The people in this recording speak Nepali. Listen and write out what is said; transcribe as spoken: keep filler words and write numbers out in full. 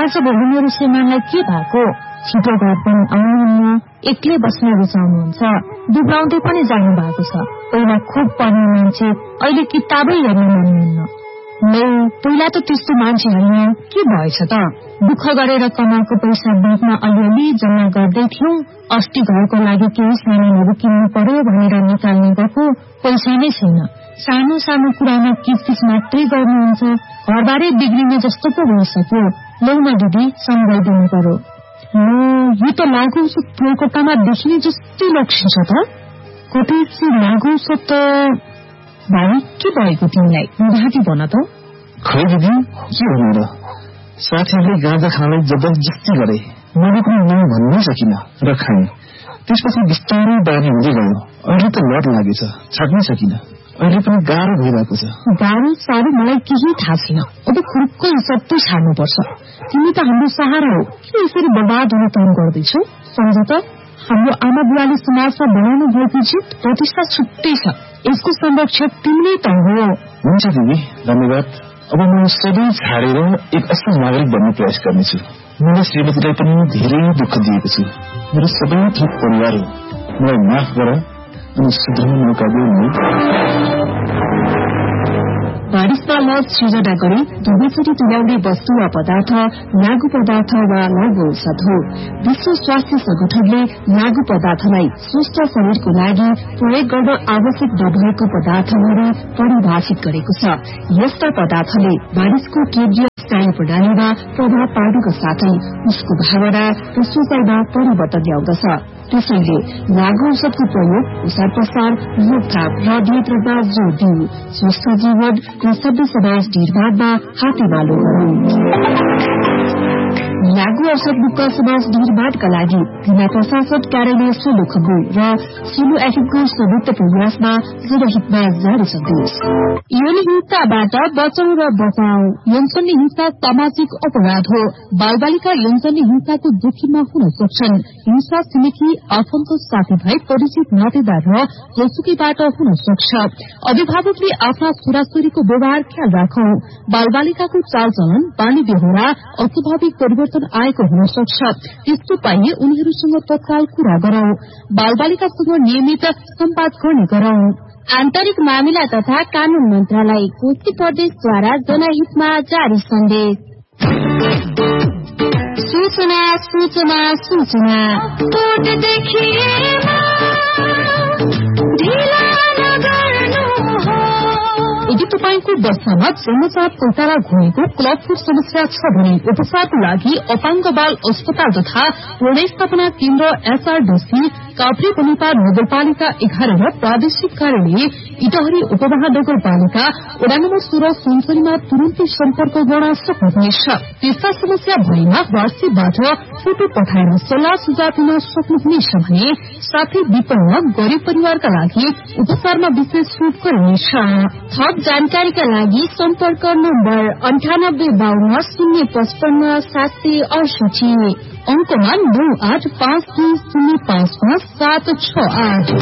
जब उनीहरू श्रीमानलाई के भएको छिटो घर पनि आउनुहुन्न, एक्लै बस्न रुचाउनुहुन्छ, दुब्राउँदै पनि जानु भएको छ। पहिला खुब पढ्ने मान्छे अहिले किताबै हेर्न मान्नुहुन्न। नै पहिला त त्यस्तो मान्छे होइन, के भएछ त? दुःख गरेर कमाएको पैसा ब्याङ्कमा अलिअलि जम्मा गर्दै थियौं। अस्ति घरको लागि केही सामानहरू किन्नु पर्यो भनेर निकाल्ने गएको पैसा नै छैन। सानो सानो कुरामा किचकिच मात्रै गर्नुहुन्छ। घरबारे बिग्रिने जस्तो पो भइसक्यो। लौ न दिदी, सम्झाइदिनु पर्यो। यो त लागु औषध कोलकातामा देखिने जस्तै लक्षण छ त। कतै चाहिँ लागु औषध त भाइ के भएको तिमीलाई? घाँटी भन त। खै दिदी, के भन्नु र? साथीहरूले गाँजा खानलाई जबरजस्ती गरे। मैले पनि नै भन्नै सकिन र खाएँ। त्यसपछि बिस्तारै बानी हुँदै गयो। अहिले त लट लागेछ, छाड्नै सकिन। अहिले पनि गाह्रो भइरहेको छ। गाह्रो साह्रो मलाई केही थाहा छैन। अब खुर्को हिसाब छाड्नुपर्छ। तिमी त हाम्रो सहारा हो, किन यसरी बर्बाद हुन काम गर्दैछौ? सम्झ त, हाम्रो आमा बुवाले समाजमा बनाउनु भएको जित प्रतिष्ठा छुट्टै छ। यसको संरक्षक तिमीले त हो। हुन्छ दिदी, धन्यवाद। अब म सबै छाडेर एक असल नागरिक बन्ने प्रयास गर्नेछु। मैले श्रीमतीलाई पनि धेरै दुःख दिएको छु। मेरो सबै थोक परिवार हो। मलाई माफ गर अनि सुध्रने मौका दिनु। बारिशमा लज सृजना गरी दुवैचोटि तुल्याउने वस्तु वा पदार्थ लागु पदार्थ वा लागु औषध हो। विश्व स्वास्थ्य संगठनले लागु पदार्थलाई स्वस्थ शरीरको लागि प्रयोग गर्न आवश्यक नभएको पदार्थहरू परिभाषित गरेको छ। यस्ता पदार्थले मानिसको केन्द्रीय स्नायु प्रणालीमा प्रभाव पार्नुका साथै उसको भावना र सोचाइमा परिवर्तन ल्याउँदछ। त्यसैले लागु औषधको प्रयोग प्रसार प्रसार रोकथाम र नियन्त्रणमा जोड़ दिऊ। स्वस्थ जीवन र सभ्य समाज निर्माणमा हातेमालो गरौं। लागु औषध मुक्त समाज निर्माणका लागि जिल्ला प्रशासन कार्यालय सोलु खगु र सोलु एफएमको संयुक्त प्रयासमा जनहितमा जारी सन्देश। यौन हिंसाबाट बचाउ र बचाउ। यौनजन्य हिंसा सामाजिक अपराध हो। बालबालिका यौनजन्य हिंसाको जोखिममा हुन सक्छन्। हिंसा छिमेकी आफन्त साथीभाइ परिचित नातेदार र जोसुकीबाट हुन सक्छ। अभिभावकले आफ्ना छोराछोरीको व्यवहार ख्याल राखौं। बालबालिकाको चालचलन बानी बेहोरा अस्वाभाविक परिवर्तन आएको हुन सक्छ। त्यस्तो पाइए उनीहरूसँग तत्काल कुरा गरौं। बालबालिकासँग नियमित सम्वाद गर्ने गरौं। आन्तरिक मामिला तथा कानून मन्त्रालय कोशी प्रदेशद्वारा जनहितमा जारी सन्देश। सूचना सूचना सूचना यदि तपाईंको बस्सामा जन्मजात पैतारा घुमेको क्लबफुट समस्या छ भने उपचारको लागि अपाङ्ग बाल अस्पताल तथा पुनर्स्थापना केन्द्र एसआरडीसी काभ्रे बनेपा नगरपालिका एघार र प्रादेशिक कार्यालय इटहरी उपमहानगरपालिका वडा नम्बर सोह्र सुनसरीमा तुरन्तै सम्पर्क गर्न सक्नुहुनेछ। त्यस्ता समस्या भएमा वाट्सएपबाट फोटो पठाएर सल्लाह सुझाव दिन सक्नुहुनेछ भने साथै विपन्न गरीब परिवारका लागि उपचारमा विशेष छुट गरिनेछ। थप जानकारीका लागि सम्पर्क नम्बर अन्ठानब्बे बाहन्न शून्य पचपन्न सात सय अडसठी अंकमा नौ आठ पाँच दुई शून्य पाँच पाँच सात छ आठ।